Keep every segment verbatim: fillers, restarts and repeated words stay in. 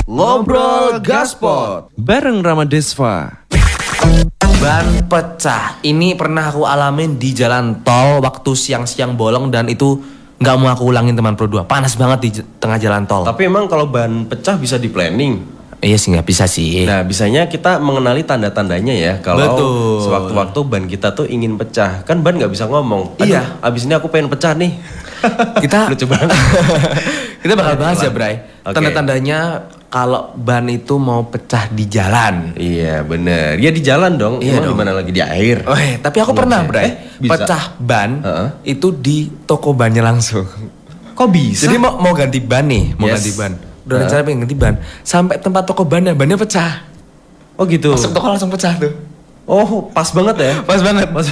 Ngobrol Gaspot bareng Ramadesva. Ban pecah. Ini pernah aku alamin di jalan tol waktu siang-siang bolong dan itu nggak mau aku ulangin teman Pro dua. Panas banget di j- tengah jalan tol. Tapi emang kalau ban pecah bisa di planning. Iya sih nggak bisa sih. Nah, bisanya kita mengenali tanda-tandanya ya. Kalau Betul. sewaktu-waktu ban kita tuh ingin pecah, kan ban nggak bisa ngomong. Aduh, Iya. abis ini aku pengen pecah nih. Kita Lucu banget. kita bakal bahas ya, Bray. Oke. Tanda-tandanya kalau ban itu mau pecah di jalan. Iya bener. Ya di jalan dong. Iya Emang dong. dimana lagi di air? Oh, eh, tapi aku Nggak pernah, bisa. Bray. Eh, bisa? Pecah ban Heeh. itu di toko bannya langsung. Kok bisa? Jadi mau mau ganti ban nih, mau Yes. ganti ban. Udah Heeh. rencana pengen ganti ban, sampai tempat toko bannya, bannya pecah. Oh gitu. Masuk toko langsung pecah tuh. Oh pas banget ya. Pas banget. Pas.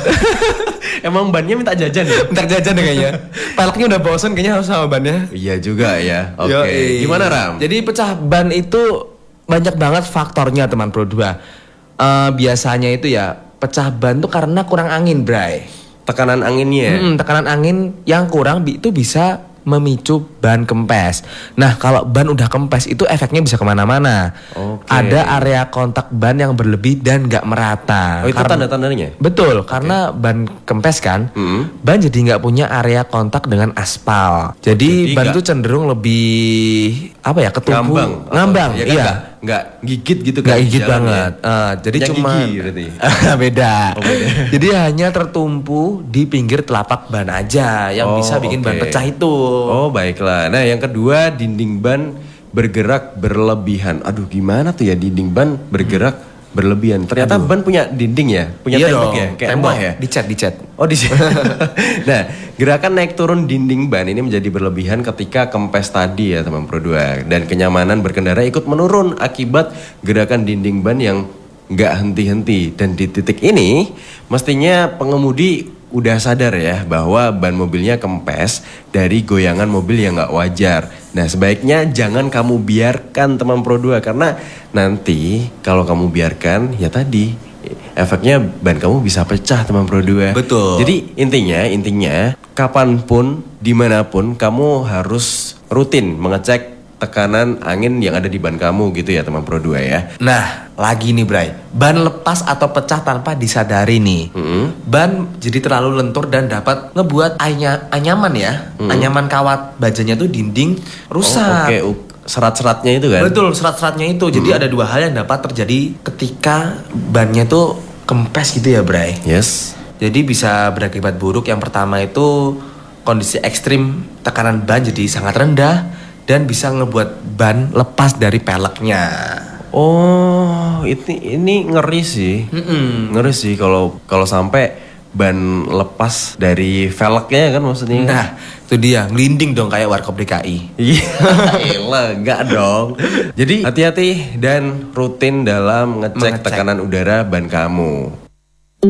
Emang bannya minta jajan ya? Bentar jajan deh kayaknya. Peleknya udah bosen kayaknya harus sama bannya. Iya juga ya. Oke. Yoi. Gimana Ram? Jadi pecah ban itu banyak banget faktornya teman Pro dua. Eh, biasanya itu ya pecah ban tuh karena kurang angin, Bray. Tekanan anginnya. Mm-mm, tekanan angin yang kurang bi- itu bisa memicu ban kempes. Nah kalau ban udah kempes itu efeknya bisa kemana-mana. Oke. Ada area kontak ban yang berlebih dan nggak merata. Oh itu Karena- tanda-tandanya? Betul, karena ban kempes kan, Mm. ban jadi nggak punya area kontak dengan aspal. Jadi, Jadi ban nggak- tuh cenderung lebih apa ya, ketumpu, Ngambang. ngambang, Atau- ya kan iya. nggak- Nggak gigit gitu kan? Nggak di gigit jalannya. banget. Eh, jadi Yang cuma gigi berarti. beda. Oh, beda. Jadi hanya tertumpu di pinggir telapak ban aja yang Oh, bisa bikin ban oke. pecah itu. Oh baiklah. Nah yang kedua dinding ban bergerak berlebihan. Aduh gimana tuh ya dinding ban bergerak berlebihan. Ternyata ban punya dinding ya, punya Iya tembok dong, ya, kayak tembok rumah ya. Dicat, dicat. Oh di sini. Nah gerakan naik turun dinding ban ini menjadi berlebihan ketika kempes tadi ya teman Pro dua. Dan kenyamanan berkendara ikut menurun akibat gerakan dinding ban yang nggak henti-henti. Dan di titik ini mestinya pengemudi udah sadar ya bahwa ban mobilnya kempes dari goyangan mobil yang nggak wajar. Nah sebaiknya jangan kamu biarkan teman Pro dua karena nanti kalau kamu biarkan ya tadi efeknya ban kamu bisa pecah teman Pro dua. Betul. Jadi intinya intinya kapanpun dimanapun kamu harus rutin mengecek tekanan angin yang ada di ban kamu gitu ya teman Pro dua ya. Nah, lagi nih Bray, ban lepas atau pecah tanpa disadari nih. Mm-mm. Ban jadi terlalu lentur dan dapat ngebuat anya, anyaman ya. Mm-mm. Anyaman kawat bajanya tuh dinding rusak. Oh, Oke, u- serat-seratnya itu kan. Betul, serat-seratnya itu. Jadi ada dua hal yang dapat terjadi ketika bannya tuh kempes gitu ya, Bray. Yes. Jadi bisa berakibat buruk. Yang pertama itu kondisi ekstrim, tekanan ban jadi sangat rendah dan bisa ngebuat ban lepas dari peleknya. Oh, ini ini ngeri sih. Mm-mm. Ngeri sih kalau kalau sampai ban lepas dari velgnya kan maksudnya. Nah, itu dia, ngelinding dong kayak Warkop D K I. Iya, elah, enggak dong. Jadi hati-hati dan rutin dalam ngecek Mengecek. tekanan udara ban kamu.